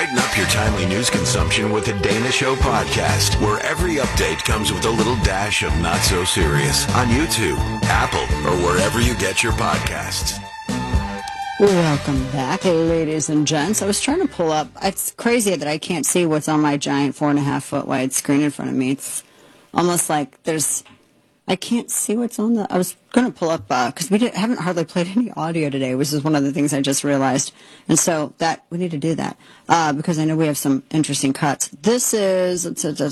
Brighten up your timely news consumption with the Dana Show podcast, where every update comes with a little dash of not so serious on YouTube, Apple, or wherever you get your podcasts. Welcome back, ladies and gents. I was trying to pull up. It's crazy that I can't see what's on my giant 4.5-foot wide screen in front of me. It's almost like I can't see what's on I was going to pull up, because we haven't hardly played any audio today, which is one of the things I just realized. And so we need to do that, because I know we have some interesting cuts. This is,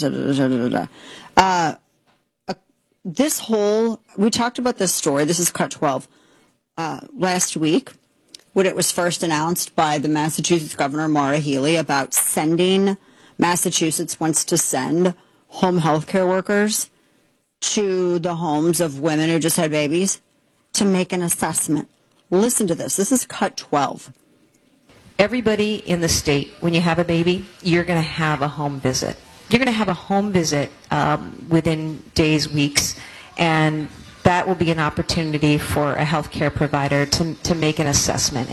we talked about this story. This is cut 12, last week, when it was first announced by the Massachusetts Governor Maura Healey about Massachusetts wants to send home health care workers to the homes of women who just had babies to make an assessment. Listen to this. This is cut 12. Everybody in the state, when you have a baby, you're going to have a home visit. You're going to have a home visit within days, weeks, and that will be an opportunity for a healthcare provider to make an assessment.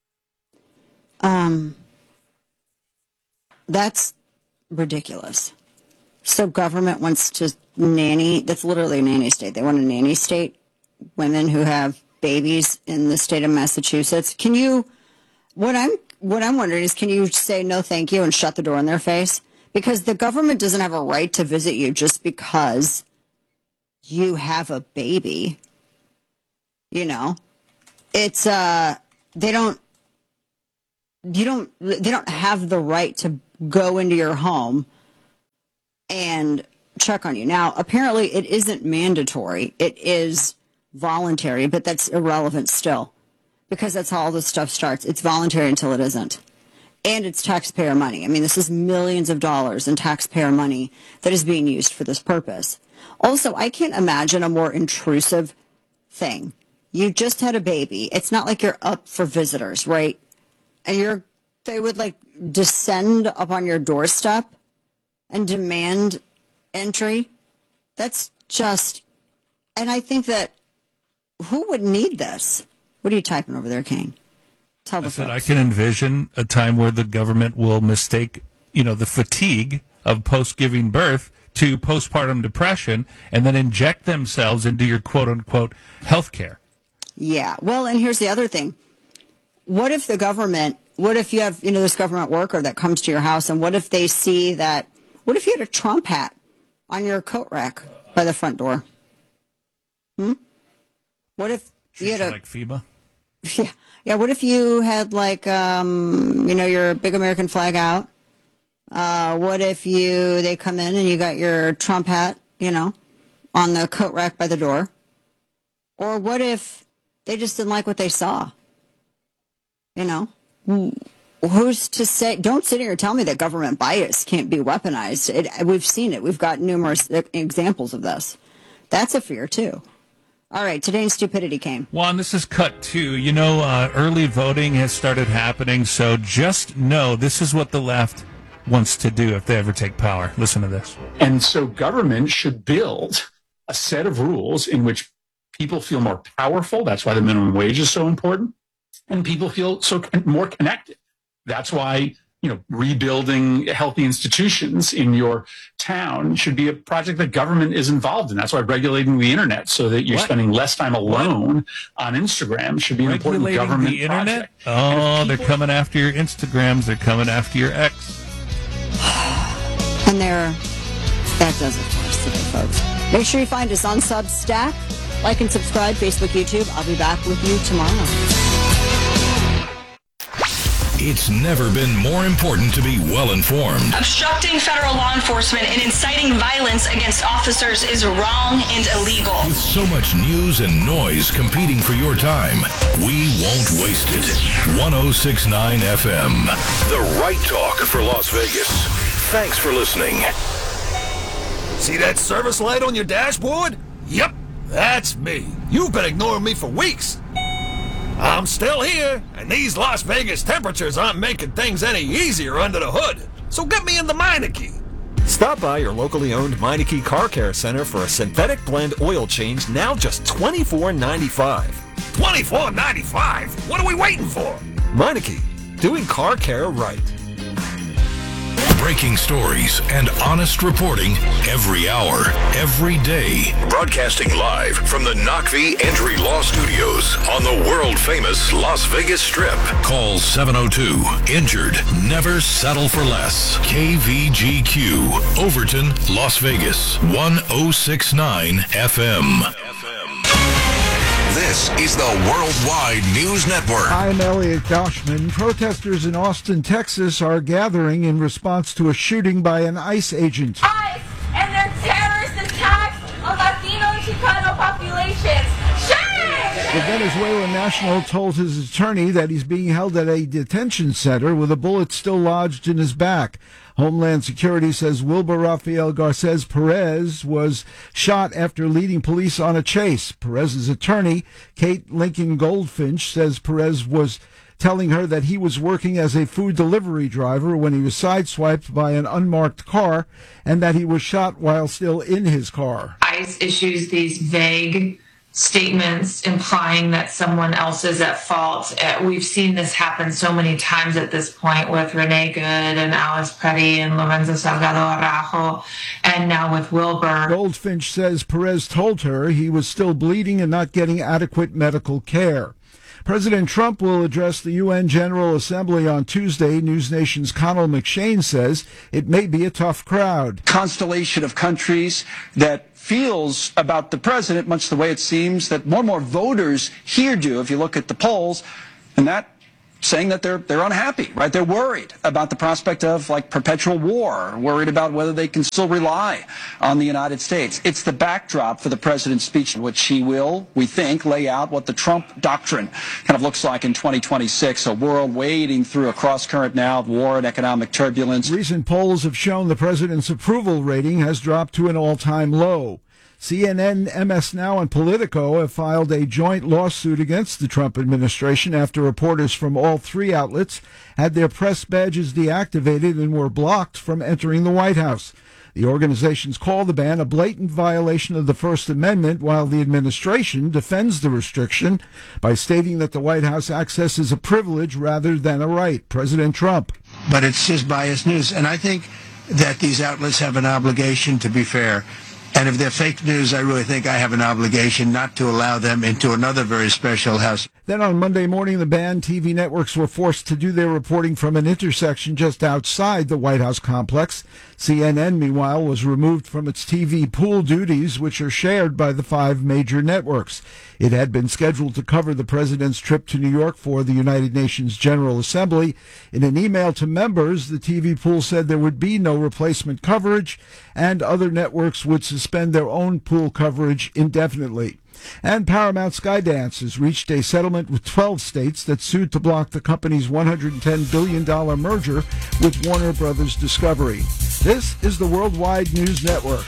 That's ridiculous. So government wants to nanny, that's literally a nanny state. They want to nanny state women who have babies in the state of Massachusetts. What I'm wondering is, can you say no thank you and shut the door in their face? Because the government doesn't have a right to visit you just because you have a baby. You know, it's, they don't have the right to go into your home and check on you. Now, apparently it isn't mandatory. It is voluntary, but that's irrelevant still, because that's how all this stuff starts. It's voluntary until it isn't. And it's taxpayer money. I mean, this is millions of dollars in taxpayer money that is being used for this purpose. Also, I can't imagine a more intrusive thing. You just had a baby. It's not like you're up for visitors, right? And they would like descend upon your doorstep and demand entry. That's just, and I think that who would need this? What are you typing over there, Kane? Tell the folks. I can envision a time where the government will mistake, the fatigue of post-giving birth to postpartum depression and then inject themselves into your quote-unquote health care. Yeah. Well, and here's the other thing. What if you have, this government worker that comes to your house, and what if they see that, what if you had a Trump hat on your coat rack by the front door? What if you had like FEMA? Yeah. Yeah. What if you had your big American flag out? What if they come in and you got your Trump hat, on the coat rack by the door? Or what if they just didn't like what they saw? Who's to say? Don't sit here and tell me that government bias can't be weaponized. We've seen it. We've got numerous examples of this. That's a fear, too. All right, today's stupidity came. Juan, this is cut 2. Early voting has started happening, so just know this is what the left wants to do if they ever take power. Listen to this. And so government should build a set of rules in which people feel more powerful. That's why the minimum wage is so important. And people feel more connected. That's why, rebuilding healthy institutions in your town should be a project that government is involved in. That's why regulating the internet so that you're spending less time alone on Instagram should be an important government the internet project. Oh, they're coming after your Instagrams. They're coming after your ex. And that does it for us today, folks. Make sure you find us on Substack. Like and subscribe, Facebook, YouTube. I'll be back with you tomorrow. It's never been more important to be well-informed. Obstructing federal law enforcement and inciting violence against officers is wrong and illegal. With so much news and noise competing for your time, we won't waste it. 106.9 FM, the right talk for Las Vegas. Thanks for listening. See that service light on your dashboard? Yep, that's me. You've been ignoring me for weeks. I'm still here, and these Las Vegas temperatures aren't making things any easier under the hood. So get me in the Meineke. Stop by your locally owned Meineke Car Care Center for a synthetic blend oil change, now just $24.95. $24.95? What are we waiting for? Meineke, doing car care right. breaking stories, and honest reporting every hour, every day. Broadcasting live from the Knockvee Entry Law Studios on the world-famous Las Vegas Strip. Call 702-INJURED. Never settle for less. KVGQ, Overton, Las Vegas, 1069 FM. This is the Worldwide News Network. I'm Elliot Goshman. Protesters in Austin, Texas are gathering in response to a shooting by an ICE agent. ICE and their terrorist attacks on Latino and Chicano populations. Shame! The Venezuelan national told his attorney that he's being held at a detention center with a bullet still lodged in his back. Homeland Security says Wilber Rafael Garces Perez was shot after leading police on a chase. Perez's attorney, Kate Lincoln Goldfinch, says Perez was telling her that he was working as a food delivery driver when he was sideswiped by an unmarked car and that he was shot while still in his car. ICE issues these vague statements implying that someone else is at fault. We've seen this happen so many times at this point with Renee Good and Alice Preddy and Lorenzo Salgado Araujo, and now with Wilber. Goldfinch says Perez told her he was still bleeding and not getting adequate medical care. President Trump will address the UN General Assembly on Tuesday. News Nation's Connell McShane says it may be a tough crowd. Constellation of countries that feels about the president much the way it seems that more and more voters here do, if you look at the polls, and that saying that they're unhappy, right? They're worried about the prospect of like perpetual war, worried about whether they can still rely on the United States. It's the backdrop for the president's speech in which he will, we think, lay out what the Trump doctrine kind of looks like in 2026, a world wading through a cross-current now of war and economic turbulence. Recent polls have shown the president's approval rating has dropped to an all-time low. CNN, MS Now, and Politico have filed a joint lawsuit against the Trump administration after reporters from all three outlets had their press badges deactivated and were blocked from entering the White House. The organizations call the ban a blatant violation of the First Amendment, while the administration defends the restriction by stating that the White House access is a privilege rather than a right. President Trump. But it's just biased news, and I think that these outlets have an obligation to be fair. And if they're fake news, I really think I have an obligation not to allow them into another very special house. Then on Monday morning, the banned TV networks were forced to do their reporting from an intersection just outside the White House complex. CNN, meanwhile, was removed from its TV pool duties, which are shared by the five major networks. It had been scheduled to cover the president's trip to New York for the United Nations General Assembly. In an email to members, the TV pool said there would be no replacement coverage, and other networks would suspend their own pool coverage indefinitely. And Paramount Skydance has reached a settlement with 12 states that sued to block the company's $110 billion merger with Warner Brothers Discovery. This is the Worldwide News Network.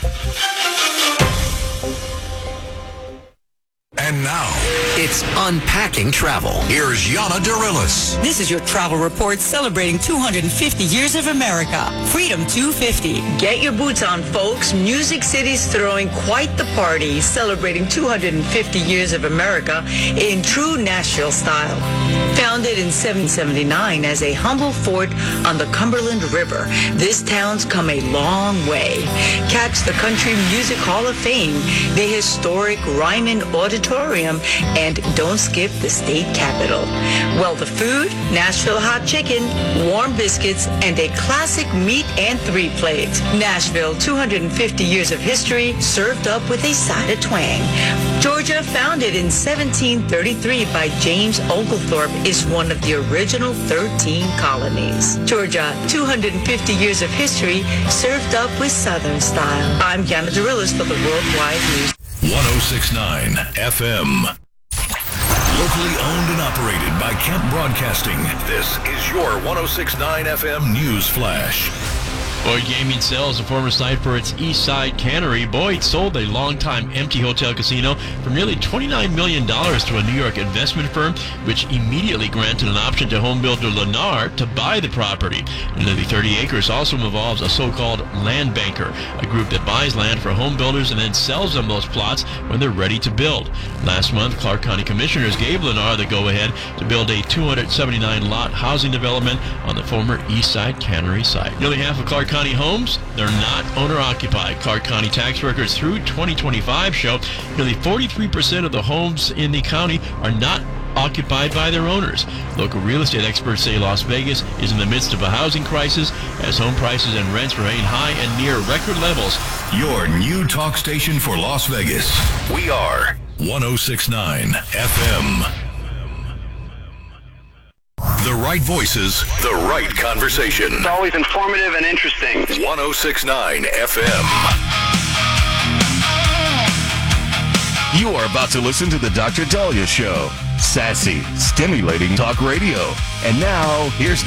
And now, it's Unpacking Travel. Here's Yana Dirilis. This is your travel report celebrating 250 years of America. Freedom 250. Get your boots on, folks. Music City's throwing quite the party, celebrating 250 years of America in true Nashville style. Founded in 779 as a humble fort on the Cumberland River, this town's come a long way. Catch the Country Music Hall of Fame, the historic Ryman Auditorium, and don't skip the state capitol. Well, the food, Nashville hot chicken, warm biscuits, and a classic meat and three plates. Nashville, 250 years of history, served up with a side of twang. Georgia, founded in 1733 by James Oglethorpe, is one of the original 13 colonies. Georgia, 250 years of history, served up with Southern style. I'm Yana Dirilis for the Worldwide News. 1069 FM. Locally owned and operated by Kemp Broadcasting. This is your 1069 FM News Flash. Boyd Gaming sells a former site for its East Side Cannery. Boyd sold a longtime empty hotel casino for nearly $29 million to a New York investment firm, which immediately granted an option to home builder Lennar to buy the property. Nearly 30 acres also involves a so-called land banker, a group that buys land for home builders and then sells them those plots when they're ready to build. Last month, Clark County Commissioners gave Lennar the go-ahead to build a 279-lot housing development on the former East Side Cannery site. Nearly half of Clark Clark County homes, they're not owner-occupied. Clark County tax records through 2025 show nearly 43% of the homes in the county are not occupied by their owners. Local real estate experts say Las Vegas is in the midst of a housing crisis as home prices and rents remain high and near record levels. Your new talk station for Las Vegas. We are 106.9 FM. The right voices, the right conversation. It's always informative and interesting. 106.9 FM. You are about to listen to the Dr. Dahlia Show. Sassy, stimulating talk radio. And now, here's